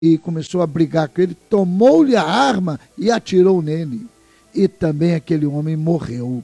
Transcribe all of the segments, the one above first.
e começou a brigar com ele, tomou-lhe a arma e atirou nele. E também aquele homem morreu.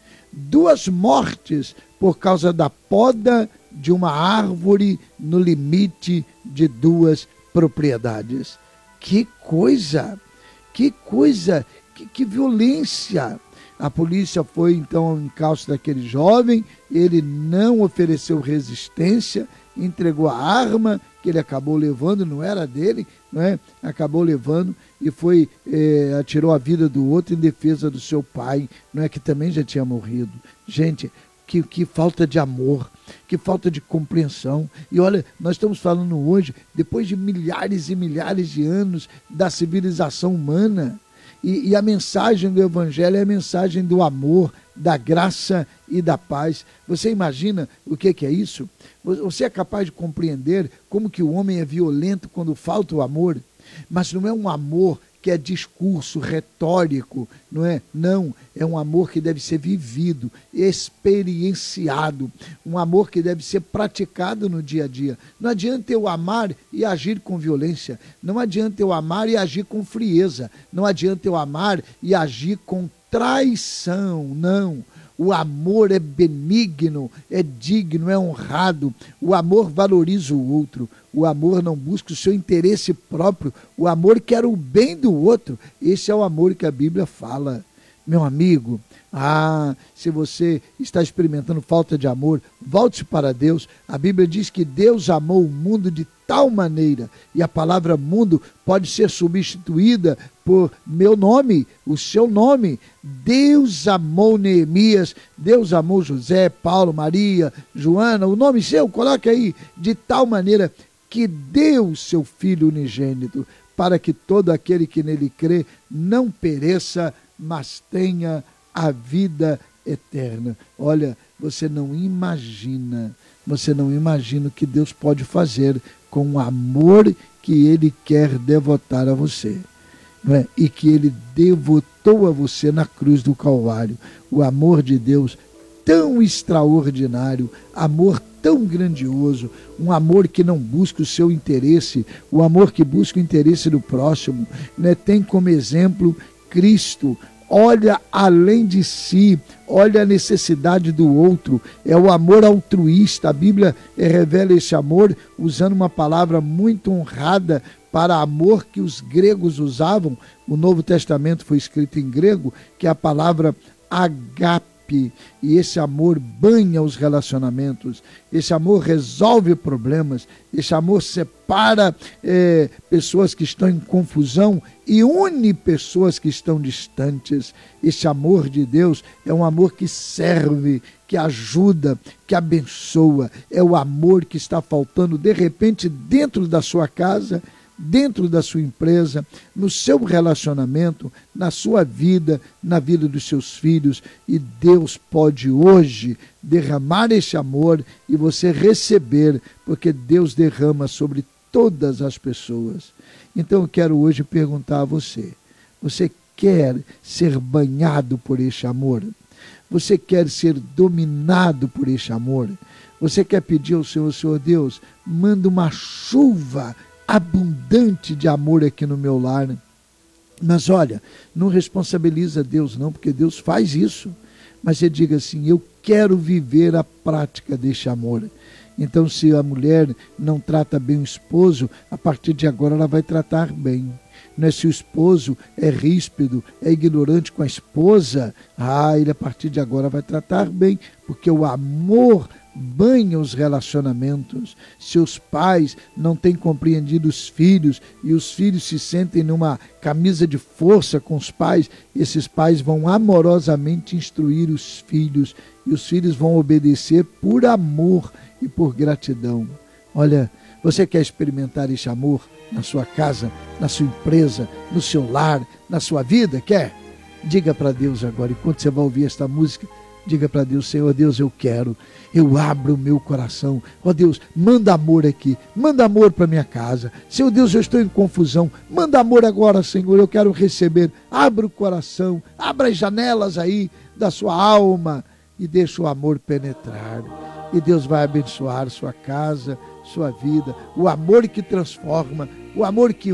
2 mortes por causa da poda de uma árvore no limite de 2 propriedades. Que coisa! Que coisa! Que violência! A polícia foi então ao encalço daquele jovem, ele não ofereceu resistência, entregou a arma que ele acabou levando, não era dele, não é? Acabou levando e foi, atirou a vida do outro em defesa do seu pai, não é, que também já tinha morrido. Gente, que falta de amor, que falta de compreensão. E olha, nós estamos falando hoje, depois de milhares e milhares de anos da civilização humana, e a mensagem do Evangelho é a mensagem do amor, da graça e da paz. Você imagina o que é isso? Você é capaz de compreender como que o homem é violento quando falta o amor? Mas não é um amor que é discurso retórico, não é? Não, é um amor que deve ser vivido, experienciado, um amor que deve ser praticado no dia a dia. Não adianta eu amar e agir com violência, não adianta eu amar e agir com frieza, não adianta eu amar e agir com traição, não. O amor é benigno, é digno, é honrado. O amor valoriza o outro. O amor não busca o seu interesse próprio. O amor quer o bem do outro. Esse é o amor que a Bíblia fala. Meu amigo, se você está experimentando falta de amor, volte-se para Deus. A Bíblia diz que Deus amou o mundo de tal maneira, e a palavra mundo pode ser substituída por meu nome, o seu nome. Deus amou Neemias, Deus amou José, Paulo, Maria, Joana, o nome seu, coloque aí, de tal maneira que deu seu Filho unigênito, para que todo aquele que nele crê não pereça, mas tenha a vida eterna. Olha, você não imagina o que Deus pode fazer com o amor que Ele quer devotar a você, não é? E que Ele devotou a você na cruz do Calvário. O amor de Deus tão extraordinário, amor tão grandioso, um amor que não busca o seu interesse, o amor que busca o interesse do próximo, né? Tem como exemplo Cristo. Olha além de si, olha a necessidade do outro, é o amor altruísta. A Bíblia revela esse amor usando uma palavra muito honrada para amor que os gregos usavam. O Novo Testamento foi escrito em grego, que é a palavra agape. E esse amor banha os relacionamentos, esse amor resolve problemas, esse amor separa pessoas que estão em confusão e une pessoas que estão distantes. Esse amor de Deus é um amor que serve, que ajuda, que abençoa. É o amor que está faltando de repente dentro da sua casa, dentro da sua empresa, no seu relacionamento, na sua vida, na vida dos seus filhos. E Deus pode hoje derramar esse amor e você receber, porque Deus derrama sobre todas as pessoas. Então eu quero hoje perguntar a você: você quer ser banhado por este amor? Você quer ser dominado por este amor? Você quer pedir ao Senhor Deus, manda uma chuva abundante de amor aqui no meu lar? Mas olha, não responsabiliza Deus não, porque Deus faz isso. Mas você diga assim: eu quero viver a prática deste amor. Então, se a mulher não trata bem o esposo, a partir de agora ela vai tratar bem. Não é? Se o esposo é ríspido, é ignorante com a esposa, ele a partir de agora vai tratar bem, porque o amor banha os relacionamentos. Se os pais não têm compreendido os filhos e os filhos se sentem numa camisa de força com os pais, esses pais vão amorosamente instruir os filhos e os filhos vão obedecer por amor e por gratidão. Olha, você quer experimentar esse amor na sua casa, na sua empresa, no seu lar, na sua vida? Quer? Diga para Deus agora, enquanto você vai ouvir esta música, diga para Deus: Senhor Deus, eu quero, eu abro o meu coração. Ó Deus, manda amor aqui, manda amor para minha casa. Senhor Deus, eu estou em confusão, manda amor agora, Senhor, eu quero receber. Abra o coração, abra as janelas aí da sua alma e deixa o amor penetrar. E Deus vai abençoar sua casa, sua vida, o amor que transforma, o amor que